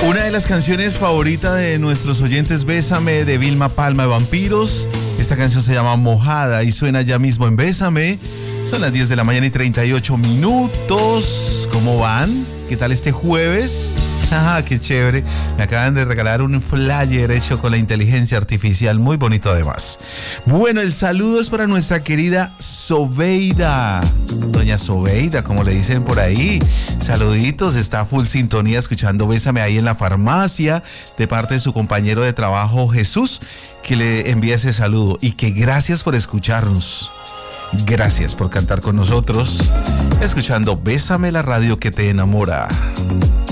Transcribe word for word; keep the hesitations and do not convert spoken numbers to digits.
Una de las canciones favoritas de nuestros oyentes, Bésame, de Vilma Palma de Vampiros. Esta canción se llama Mojada y suena ya mismo en Bésame. Son las diez de la mañana y treinta y ocho minutos. ¿Cómo van? ¿Qué tal este jueves? Ah, qué chévere. Me acaban de regalar un flyer hecho con la inteligencia artificial, muy bonito además. Bueno, el saludo es para nuestra querida Sobeida. Doña Sobeida, como le dicen por ahí. Saluditos, está a full sintonía escuchando Bésame ahí en la farmacia, de parte de su compañero de trabajo Jesús, que le envía ese saludo. Y que gracias por escucharnos. Gracias por cantar con nosotros, escuchando Bésame, la radio que te enamora.